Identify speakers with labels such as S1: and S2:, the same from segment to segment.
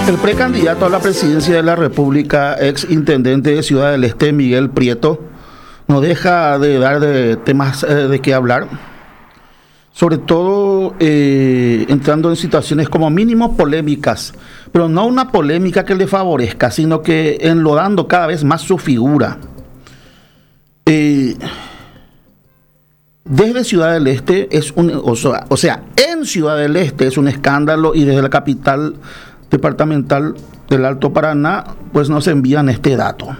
S1: El precandidato a la presidencia de la República, ex intendente de Ciudad del Este, Miguel Prieto, no deja de dar de temas de qué hablar, sobre todo entrando en situaciones como mínimo polémicas, pero no una polémica que le favorezca, sino que enlodando cada vez más su figura. Desde Ciudad del Este en Ciudad del Este es un escándalo, y desde la capital departamental del Alto Paraná pues nos envían este dato.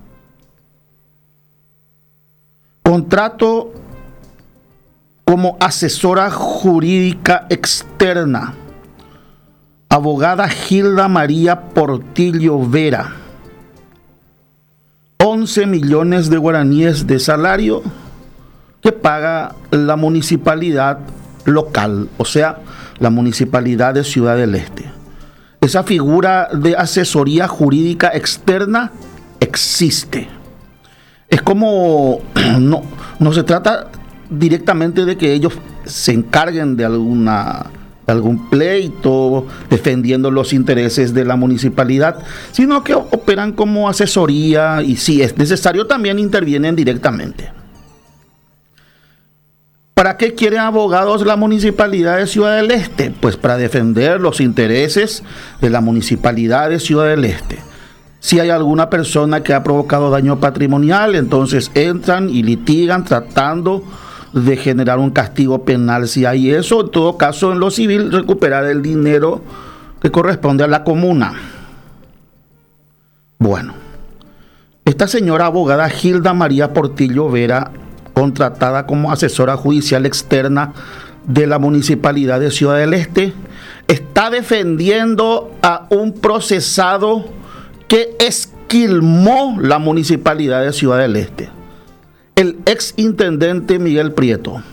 S1: Contrato como asesora jurídica externa, abogada Gilda María Portillo Vera, 11 millones de guaraníes de salario que paga la municipalidad local, o sea, la municipalidad de Ciudad del Este. Esa figura de asesoría jurídica externa existe. Es como, no se trata directamente de que ellos se encarguen de algún pleito defendiendo los intereses de la municipalidad, sino que operan como asesoría y, si es necesario, también intervienen directamente. ¿Para qué quieren abogados la municipalidad de Ciudad del Este? Pues para defender los intereses de la municipalidad de Ciudad del Este. Si hay alguna persona que ha provocado daño patrimonial, entonces entran y litigan tratando de generar un castigo penal. Si hay eso, en todo caso, en lo civil, recuperar el dinero que corresponde a la comuna. Bueno, esta señora abogada Gilda María Portillo Vera, contratada como asesora judicial externa de la municipalidad de Ciudad del Este, está defendiendo a un procesado que esquilmó la municipalidad de Ciudad del Este, el ex intendente Miguel Prieto.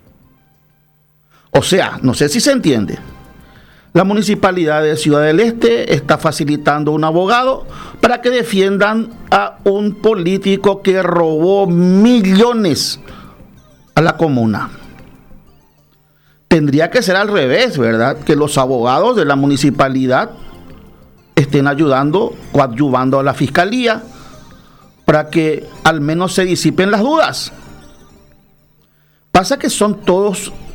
S1: O sea, no sé si se entiende. La municipalidad de Ciudad del Este está facilitando un abogado para que defiendan a un político que robó millones a la comuna. Tendría que ser al revés, ¿verdad? Que los abogados de la municipalidad estén ayudando, coadyuvando a la fiscalía para que al menos se disipen las dudas. Pasa que son todos